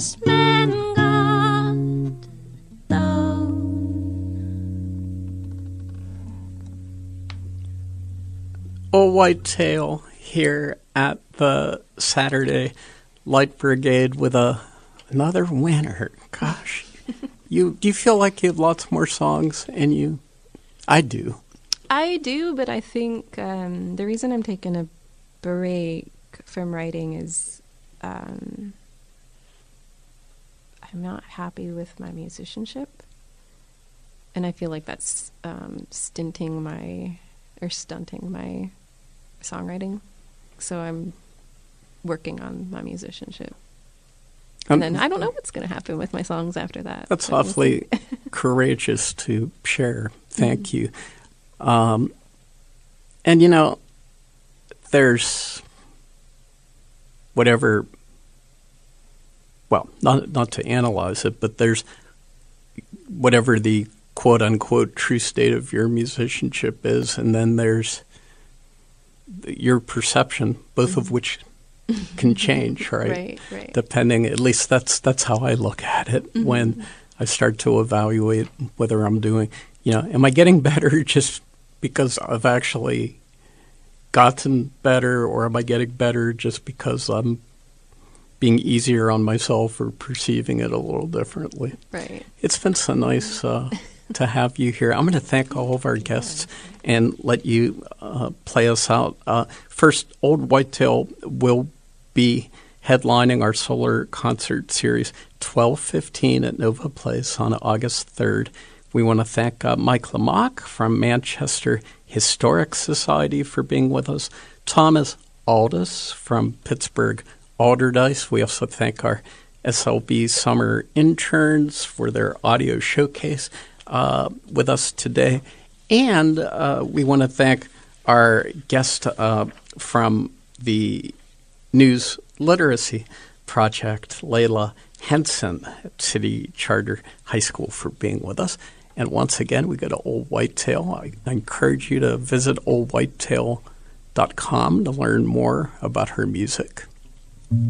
honest man got down. Old Whitetail here at the Saturday Light Brigade with another winner. Gosh, do you feel like you have lots more songs in you? I do. I do, but I think the reason I'm taking a break from writing is I'm not happy with my musicianship, and I feel like that's stunting my songwriting. So I'm working on my musicianship. And then I don't know what's going to happen with my songs after that. That's awfully courageous to share. Thank you. And, you know, there's whatever, well, not to analyze it, but there's whatever the quote-unquote true state of your musicianship is, and then there's your perception, both of which can change, right? Right. Depending, at least that's how I look at it when I start to evaluate whether I'm doing, am I getting better just because I've actually gotten better, or am I getting better just because I'm being easier on myself or perceiving it a little differently? Right. It's been so nice to have you here. I'm going to thank all of our guests and let you play us out. First, Old Whitetail will be headlining our solar concert series 12:15 at Nova Place on August 3rd. We want to thank Mike Lamach from Manchester Historic Society for being with us, Thomas Aldis from Pittsburgh Alderdice. We also thank our SLB summer interns for their audio showcase with us today. And we want to thank our guest from the News Literacy Project, Layla Henson at City Charter High School, for being with us. And once again, we go to Old Whitetail. I encourage you to visit oldwhitetail.com to learn more about her music.